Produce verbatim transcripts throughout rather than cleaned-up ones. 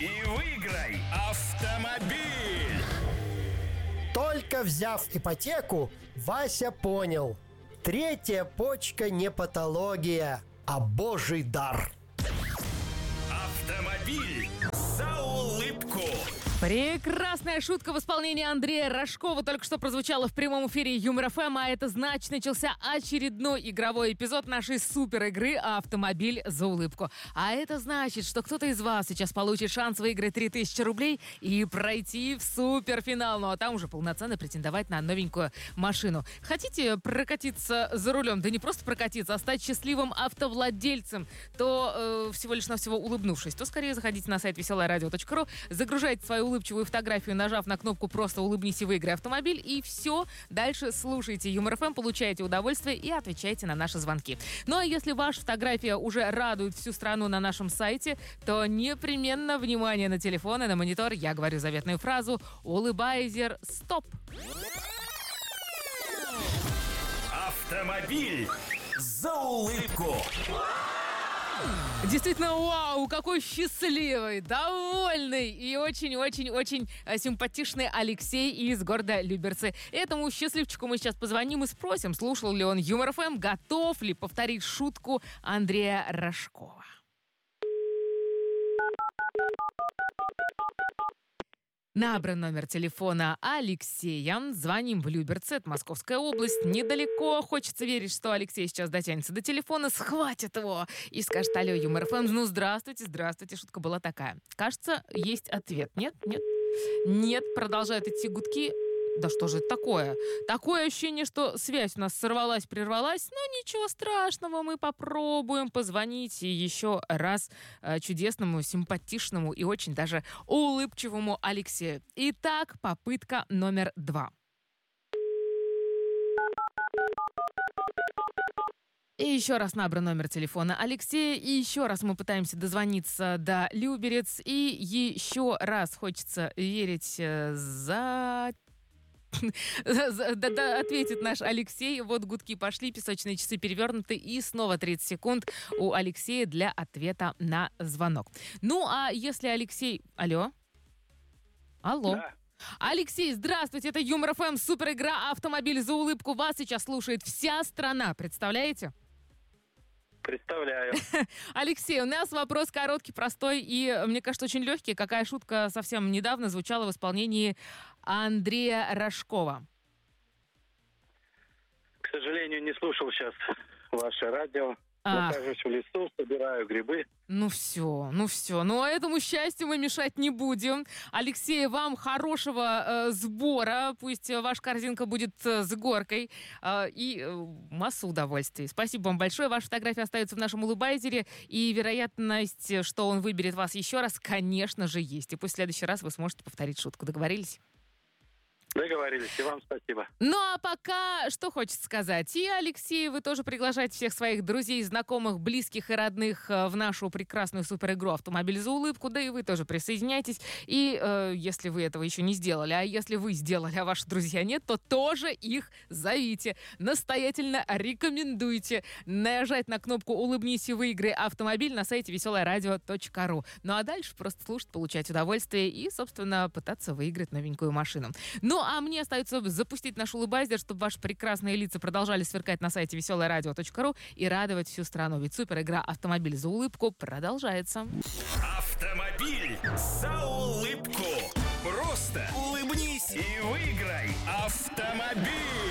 и выиграй автомобиль. Только взяв ипотеку, Вася понял: третья почка не патология, а божий дар. Автомобиль за улыбку. Прекрасная шутка в исполнении Андрея Рожкова только что прозвучала в прямом эфире Юмор эф эм, а это значит, начался очередной игровой эпизод нашей супер игры «Автомобиль за улыбку». А это значит, что кто-то из вас сейчас получит шанс выиграть три тысячи рублей и пройти в суперфинал, ну а там уже полноценно претендовать на новенькую машину. Хотите прокатиться за рулем? Да не просто прокатиться, а стать счастливым автовладельцем, то э, всего лишь навсего улыбнувшись, то скорее заходите на сайт веселое радио точка ру, загружайте свою улыбчивую фотографию, нажав на кнопку «Просто улыбнись и выиграй автомобиль», и все. Дальше слушайте Юмор эф эм, получаете удовольствие и отвечайте на наши звонки. Ну а если ваша фотография уже радует всю страну на нашем сайте, то непременно внимание на телефон и на монитор. Я говорю заветную фразу «Улыбайзер, стоп!». Автомобиль за улыбку. Действительно, вау, какой счастливый, довольный и очень-очень-очень симпатичный Алексей из города Люберцы. Этому счастливчику мы сейчас позвоним и спросим, слушал ли он Юмор эф эм, готов ли повторить шутку Андрея Рожкова. Набран номер телефона Алексея. Звоним в Люберцы, это Московская область. Недалеко. Хочется верить, что Алексей сейчас дотянется до телефона, схватит его и скажет: алло, Юмор эф эм, ну здравствуйте, здравствуйте. Шутка была такая. Кажется, есть ответ. Нет? Нет? Нет. Продолжают идти гудки. Да что же это такое? Такое ощущение, что связь у нас сорвалась, прервалась. Но ничего страшного, мы попробуем позвонить еще раз чудесному, симпатичному и очень даже улыбчивому Алексею. Итак, попытка номер два. И еще раз набран номер телефона Алексея, и еще раз мы пытаемся дозвониться до Люберец, и еще раз хочется верить за... Да, да, ответит наш Алексей. Вот гудки пошли, песочные часы перевернуты, и снова тридцать секунд у Алексея для ответа на звонок. Ну, а если Алексей... Алло? Алло? Да. Алексей, здравствуйте, это Юмор эф эм, супер игра «Автомобиль за улыбку». Вас сейчас слушает вся страна, представляете? Представляю. Алексей, у нас вопрос короткий, простой и, мне кажется, очень легкий. Какая шутка совсем недавно звучала в исполнении Андрея Рожкова? К сожалению, не слушал сейчас ваше радио. Ах. Нахожусь в лесу, собираю грибы. Ну все, ну все. Ну, а этому счастью мы мешать не будем. Алексей, вам хорошего э, сбора. Пусть ваша корзинка будет э, с горкой. Э, и э, массу удовольствий. Спасибо вам большое. Ваша фотография остается в нашем улыбайзере. И вероятность, что он выберет вас еще раз, конечно же, есть. И пусть в следующий раз вы сможете повторить шутку. Договорились? Договорились, и вам спасибо. Ну, а пока что хочется сказать. И, Алексей, вы тоже приглашайте всех своих друзей, знакомых, близких и родных в нашу прекрасную суперигру «Автомобиль за улыбку». Да и вы тоже присоединяйтесь. И э, если вы этого еще не сделали, а если вы сделали, а ваши друзья нет, то тоже их зовите. Настоятельно рекомендуйте нажать на кнопку «Улыбнись и выиграй автомобиль» на сайте веселое радио точка ру. Ну, а дальше просто слушать, получать удовольствие и, собственно, пытаться выиграть новенькую машину. Ну, а мне остается запустить наш улыбайзер, чтобы ваши прекрасные лица продолжали сверкать на сайте веселое радио точка ру и радовать всю страну. Ведь супер игра «Автомобиль за улыбку» продолжается. Автомобиль за улыбку. Просто улыбнись и выиграй автомобиль.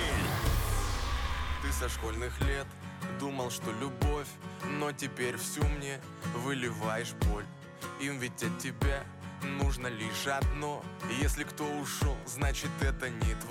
Ты со школьных лет думал, что любовь, но теперь всю мне выливаешь боль. Им ведь от тебя нужно лишь одно. Если кто ушел, значит это не твой.